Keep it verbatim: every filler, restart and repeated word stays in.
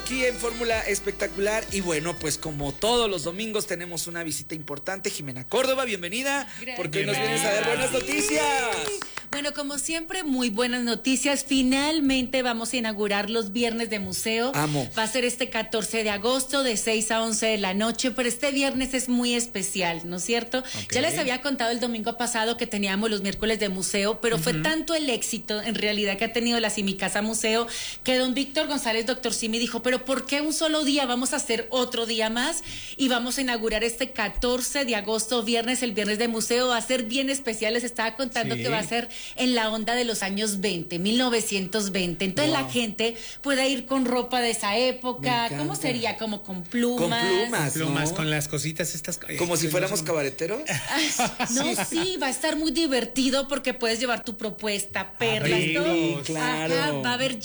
aquí en Fórmula Espectacular y bueno, pues como todos los domingos tenemos una visita importante. Jimena Córdoba, bienvenida, Gracias. porque nos vienes a dar buenas noticias. Bueno, como siempre, muy buenas noticias. Finalmente vamos a inaugurar los viernes de museo. Amo. Va a ser este catorce de agosto de seis a once de la noche, pero este viernes es muy especial, ¿no es cierto? Okay. Ya les había contado el domingo pasado que teníamos los miércoles de museo, pero uh-huh. fue tanto el éxito en realidad que ha tenido la Simicasa Museo que don Víctor González, doctor Simi, dijo, pero ¿por qué un solo día? Vamos a hacer otro día más y vamos a inaugurar este catorce de agosto, viernes, el viernes de museo. Va a ser bien especial. Les estaba contando sí. que va a ser en la onda de los años veinte, mil novecientos veinte. Entonces wow. la gente puede ir con ropa de esa época. ¿Cómo sería? Como con plumas. Con plumas, ¿no? Plumas, con las cositas estas. Como si fuéramos cabareteros. No, sí, va a estar muy divertido porque puedes llevar tu propuesta, perlas, todo. Claro. Ajá, va a haber